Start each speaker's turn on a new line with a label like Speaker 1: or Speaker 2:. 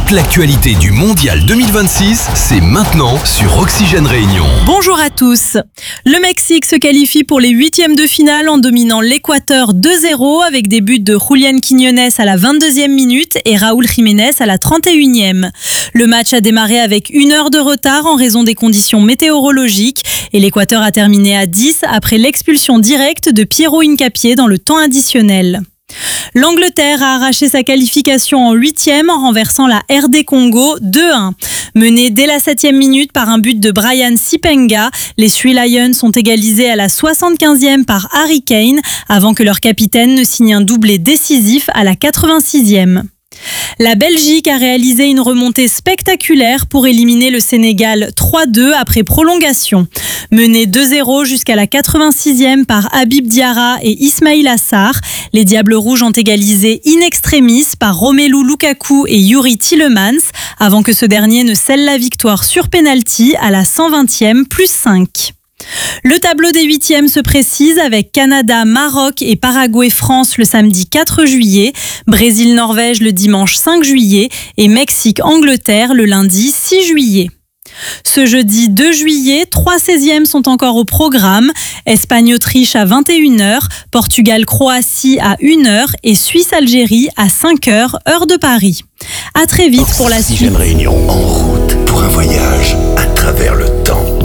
Speaker 1: Toute l'actualité du Mondial 2026, c'est maintenant sur Oxygène Réunion.
Speaker 2: Bonjour à tous. Le Mexique se qualifie pour les huitièmes de finale en dominant l'Équateur 2-0 avec des buts de Julián Quiñones à la 22e minute et Raúl Jiménez à la 31e. Le match a démarré avec 1 heure de retard en raison des conditions météorologiques et l'Équateur a terminé à 10 après l'expulsion directe de Piero Hincapié dans le temps additionnel. L'Angleterre a arraché sa qualification en 8e en renversant la RD Congo 2-1. Menée dès la 7e minute par un but de Brian Sipenga, les Three Lions sont égalisés à la 75e par Harry Kane avant que leur capitaine ne signe un doublé décisif à la 86e. La Belgique a réalisé une remontée spectaculaire pour éliminer le Sénégal 3-2 après prolongation. Menés 2-0 jusqu'à la 86e par Habib Diarra et Ismaïla Sarr, les Diables Rouges ont égalisé in extremis par Romelu Lukaku et Youri Tielemans avant que ce dernier ne scelle la victoire sur pénalty à la 120e plus 5. Le tableau des huitièmes se précise avec Canada, Maroc et Paraguay-France le samedi 4 juillet, Brésil-Norvège le dimanche 5 juillet et Mexique-Angleterre le lundi 6 juillet. Ce jeudi 2 juillet, 3 16e sont encore au programme. Espagne-Autriche à 21h, Portugal-Croatie à 1h et Suisse-Algérie à 5h, heure de Paris. À très vite pour la suite.
Speaker 1: Oxygène Réunion, en route pour un voyage à travers le temps.